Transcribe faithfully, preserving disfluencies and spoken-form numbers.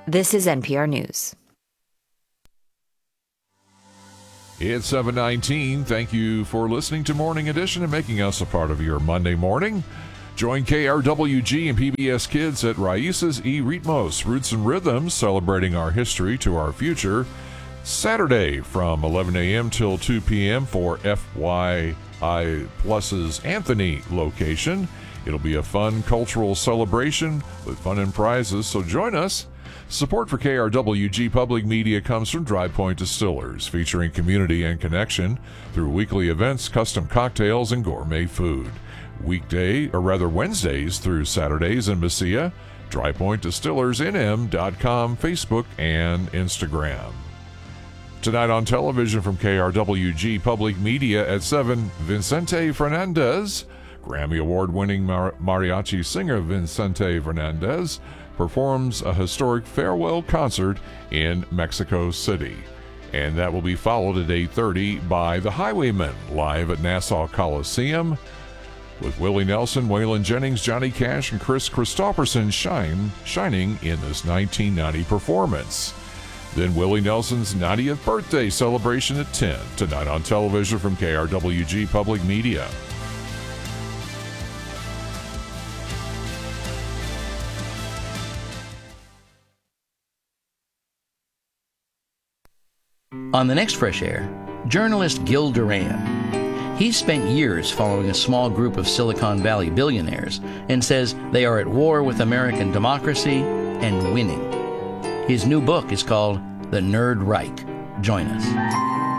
This is N P R News. It's seven nineteen. Thank you for listening to Morning Edition and making us a part of your Monday morning. Join K R W G and P B S Kids at Raíces y Ritmos, Roots and Rhythms, celebrating our history to our future, Saturday from eleven a.m. till two p.m. for F Y I Plus's Anthony location. It'll be a fun cultural celebration with fun and prizes, so join us. Support for K R W G Public Media comes from Dry Point Distillers, featuring community and connection through weekly events, custom cocktails, and gourmet food. Weekday, or rather Wednesdays through Saturdays in Mesilla, dry point distillers n m dot com, Facebook, and Instagram. Tonight on television from K R W G Public Media at seven, Vicente Fernandez, Grammy Award-winning mar- mariachi singer Vicente Fernandez, performs a historic farewell concert in Mexico City. And that will be followed at eight thirty by The Highwaymen, live at Nassau Coliseum, with Willie Nelson, Waylon Jennings, Johnny Cash, and Chris Christopherson shine, shining in this nineteen ninety performance. Then Willie Nelson's ninetieth birthday celebration at ten, tonight on television from K R W G Public Media. On the next Fresh Air, journalist Gil Duran. He's spent years following a small group of Silicon Valley billionaires and says they are at war with American democracy and winning. His new book is called The Nerd Reich. Join us.